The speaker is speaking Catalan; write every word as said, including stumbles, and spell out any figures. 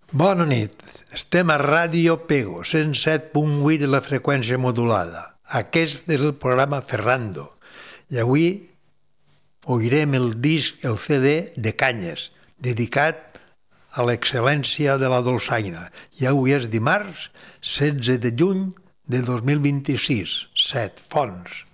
Bona nit, estem a Ràdio Pego, cent set punt vuit de la freqüència modulada. Aquest és el programa Ferrando i avui oirem el disc, el C D de Canyes, dedicat a l'excel·lència de la dolçaina. I avui és dimarts, setze de juny de dos mil vint-i-sis, Set Fonts.